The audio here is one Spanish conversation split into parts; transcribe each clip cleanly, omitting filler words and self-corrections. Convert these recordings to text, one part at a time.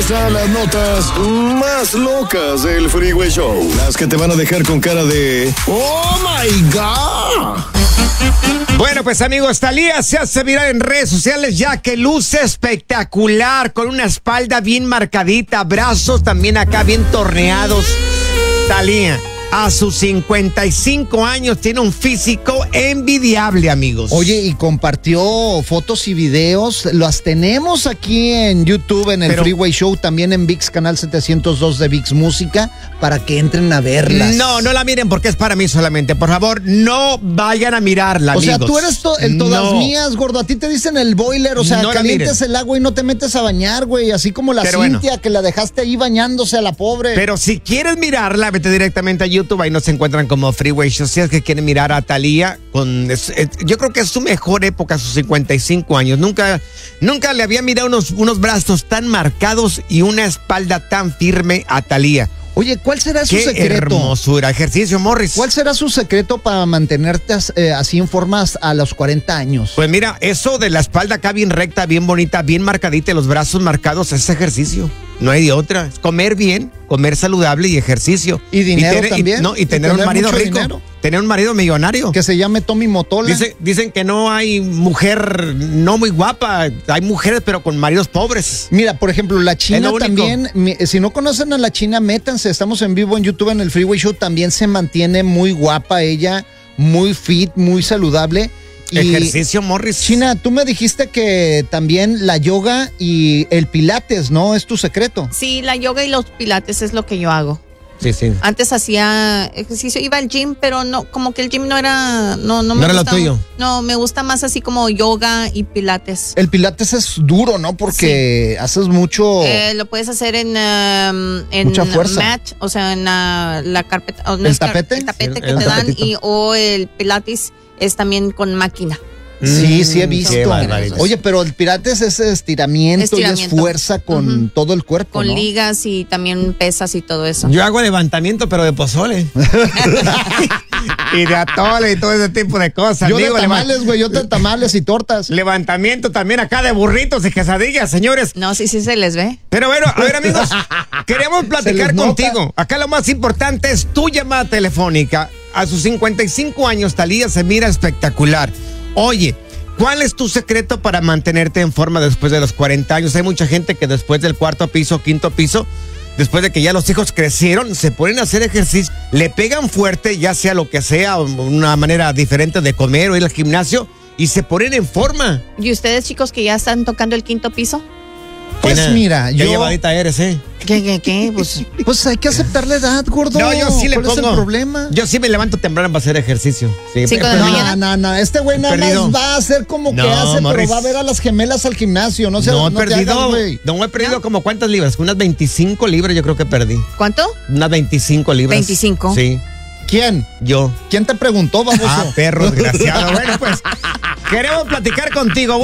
están las notas más locas del Freeway Show. Las que te van a dejar con cara de ¡Oh, my God! Bueno, pues amigos, Thalía se hace viral en redes sociales ya que luce espectacular, con una espalda bien marcadita, brazos también acá bien torneados. Thalía, a sus 55 años, tiene un físico envidiable, amigos. Oye, y compartió fotos y videos. Las tenemos aquí en YouTube, en el Freeway Show, también en ViX, canal 702 de ViX Música, para que entren a verlas. No la miren porque es para mí solamente. Por favor, no vayan a mirarla, amigos. O sea, tú eres el todas mías, gordo. A ti te dicen el boiler, o sea, no calientes el agua y no te metes a bañar, güey. Así como la Cintia, que la dejaste ahí bañándose a la pobre. Pero si quieres mirarla, vete directamente a YouTube. Ahí nos encuentran como Freeway Show. Si es que quieren mirar a Thalía, yo creo que es su mejor época, a sus 55 años. Nunca le había mirado unos brazos tan marcados y una espalda tan firme a Thalía. Oye, ¿cuál será su secreto? Qué hermosura, ejercicio, Morris. ¿Cuál será su secreto para mantenerte así en forma a los 40 años? Pues mira, eso de la espalda acá bien recta, bien bonita, bien marcadita y los brazos marcados es ejercicio. No hay de otra. Es comer bien, comer saludable y ejercicio. Y dinero también. Y tener un marido rico. Dinero. Tener un marido millonario. Que se llame Tommy Motola. Dicen que no hay mujer no muy guapa. Hay mujeres, pero con maridos pobres. Mira, por ejemplo, la China también. Si no conocen a la China, métanse. Estamos en vivo en YouTube en el Freeway Show. También se mantiene muy guapa ella. Muy fit, muy saludable. Ejercicio, Morris. China, tú me dijiste que también la yoga y el pilates, ¿no? ¿Es tu secreto? Sí, la yoga y los pilates es lo que yo hago. Sí. Antes hacía ejercicio, iba al gym, pero no, como que el gym no era, no me era gusta, lo tuyo. No, me gusta más así como yoga y pilates. El pilates es duro, ¿no? Porque haces mucho. Lo puedes hacer en mucha fuerza. Mat, o sea, en la carpeta. ¿El tapete? El tapete que te dan o el pilates es también con máquina. Sí, he visto. Oye, pero el pilates es estiramiento y es fuerza con todo el cuerpo, con ¿no? ligas y también pesas y todo eso. Yo hago levantamiento, pero de pozole. Y de atole y todo ese tipo de cosas. Yo de tamales, güey, yo de tamales y tortas. Levantamiento también acá de burritos y quesadillas, señores. No, sí se les ve. Pero bueno, a ver, amigos, queremos platicar contigo. Acá lo más importante es tu llamada telefónica. A sus 55 años, Thalía se mira espectacular. Oye, ¿cuál es tu secreto para mantenerte en forma después de los 40 años? Hay mucha gente que después del cuarto piso, quinto piso, después de que ya los hijos crecieron, se ponen a hacer ejercicio, le pegan fuerte, ya sea lo que sea, una manera diferente de comer o ir al gimnasio, y se ponen en forma. ¿Y ustedes, chicos, que ya están tocando el quinto piso? Pues mira, ¿Qué llevadita eres, ¿Qué? Pues hay que aceptar la edad, gordo. No, yo sí le pongo. ¿Cuál es el problema? Yo sí me levanto temprano para hacer ejercicio. Sí, 5 de la mañana. No. Este güey nada más va a hacer como que hace, Morris, pero va a ver a las gemelas al gimnasio. No he perdido como ¿cuántas libras? Unas 25 libras yo creo que perdí. ¿Cuánto? Unas 25 libras. 25. Sí. ¿Quién? Yo. ¿Quién te preguntó, baboso? Perro desgraciado. Bueno, pues queremos platicar contigo.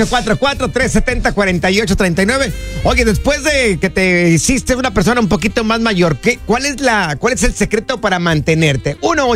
1-844-370-4839. Oye, después de que te hiciste una persona un poquito más mayor, ¿cuál es el secreto para mantenerte?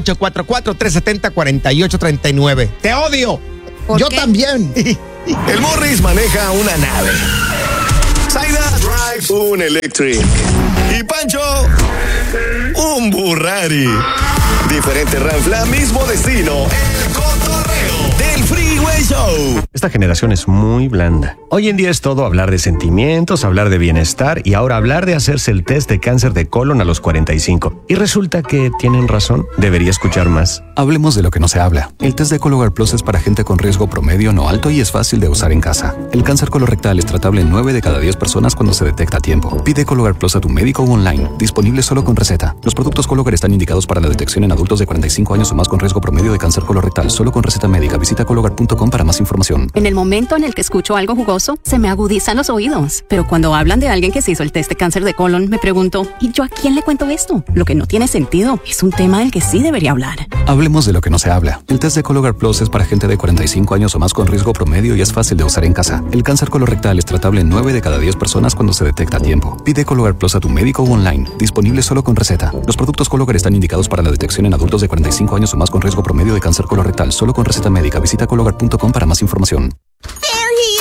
1-844-370-4839. ¡Te odio! Yo también. El Morris maneja una nave. Zaida drives un Electric. Y Pancho, un Burrari. Diferente ranfla, mismo destino. El cotorreo del Freeway Show. Esta generación es muy blanda. Hoy en día es todo hablar de sentimientos, hablar de bienestar y ahora hablar de hacerse el test de cáncer de colon a los 45. Y resulta que tienen razón. Debería escuchar más. Hablemos de lo que no se habla. El test de Cologuard Plus es para gente con riesgo promedio no alto y es fácil de usar en casa. El cáncer colorectal es tratable en 9 de cada 10 personas cuando se detecta a tiempo. Pide Cologuard Plus a tu médico o online. Disponible solo con receta. Los productos Cologuard están indicados para la detección en adultos de 45 años o más con riesgo promedio de cáncer colorectal. Solo con receta médica. Visita cologuard.com para más información. En el momento en el que escucho algo jugoso, se me agudizan los oídos. Pero cuando hablan de alguien que se hizo el test de cáncer de colon, me pregunto, ¿y yo a quién le cuento esto? Lo que no tiene sentido. Es un tema del que sí debería hablar. Hablemos de lo que no se habla. El test de Cologuard Plus es para gente de 45 años o más con riesgo promedio y es fácil de usar en casa. El cáncer colorectal es tratable en 9 de cada 10 personas cuando se detecta a tiempo. Pide Cologuard Plus a tu médico o online. Disponible solo con receta. Los productos Cologuard están indicados para la detección en adultos de 45 años o más con riesgo promedio de cáncer colorectal. Solo con receta médica. Visita cologuard.com para más información. There he is,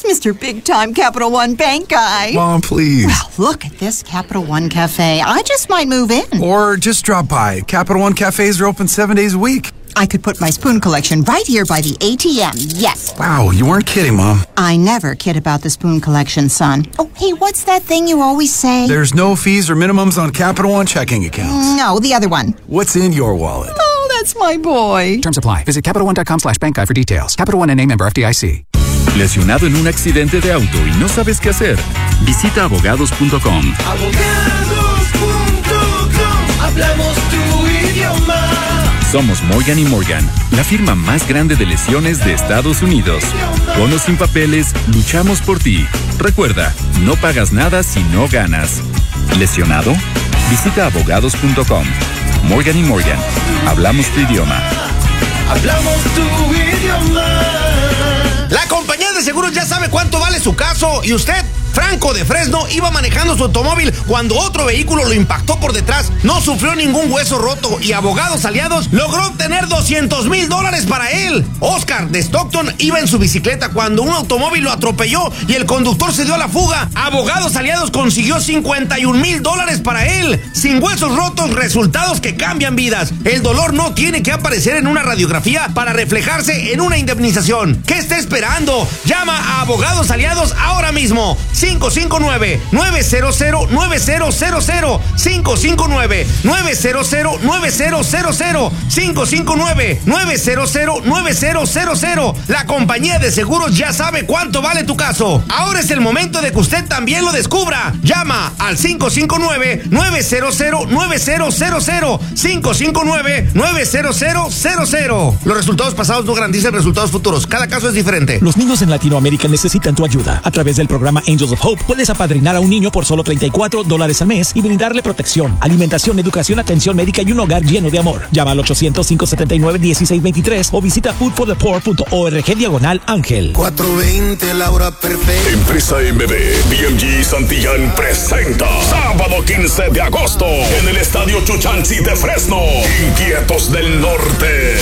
Mr. Big Time Capital One Bank guy. Mom, please. Well, look at this Capital One Cafe. I just might move in. Or just drop by. Capital One cafes are open 7 days a week. I could put my spoon collection right here by the ATM, yes. Wow, you weren't kidding, Mom. I never kid about the spoon collection, son. Oh, hey, what's that thing you always say? There's no fees or minimums on Capital One checking accounts. No, the other one. What's in your wallet? Oh, that's my boy. Terms apply. Visit CapitalOne.com/bankguide for details. Capital One NA, member FDIC. ¿Lesionado en un accidente de auto y no sabes qué hacer? Visita abogados.com. Abogados.com. Hablamos tu idioma. Somos Morgan & Morgan, la firma más grande de lesiones de Estados Unidos. Con o sin papeles, luchamos por ti. Recuerda, no pagas nada si no ganas. ¿Lesionado? Visita abogados.com. Morgan & Morgan, hablamos tu idioma. Hablamos tu idioma. La compañía de seguros ya sabe cuánto vale su caso y usted, Franco de Fresno, iba manejando su automóvil cuando otro vehículo lo impactó por detrás. No sufrió ningún hueso roto y Abogados Aliados logró obtener $200,000 para él. Oscar de Stockton iba en su bicicleta cuando un automóvil lo atropelló y el conductor se dio a la fuga. Abogados Aliados consiguió $51,000 para él. Sin huesos rotos, resultados que cambian vidas. El dolor no tiene que aparecer en una radiografía para reflejarse en una indemnización. ¿Qué está esperando? Llama a Abogados Aliados ahora mismo. 559-900-9000. 559-900-9000. 559-900-9000. La compañía de seguros ya sabe cuánto vale tu caso. Ahora es el momento de que usted también lo descubra. Llama al 559-900-9000. 559-900-00. Los resultados pasados no garantizan resultados futuros. Cada caso es diferente. Los niños en Latinoamérica necesitan tu ayuda. A través del programa Angels of Hope puedes apadrinar a un niño por solo $34 al mes y brindarle protección, alimentación, educación, atención médica y un hogar lleno de amor. Llama al 800-579-1623 o visita foodforthepoor.org/Ángel. 4:20, la hora perfecta. Empresa MB, BMG Santillán presenta sábado 15 de agosto en el Estadio Chuchansi de Fresno. Inquietos del Norte.